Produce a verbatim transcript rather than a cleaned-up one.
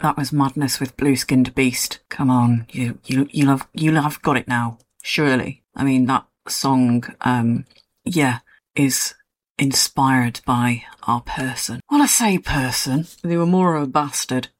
that was Madness with Blue Skinned Beast. Come on, you you you'll have you'll have got it now, surely. I mean, that song, um, yeah, is inspired by our person. Well, I say person. They were more of a bastard.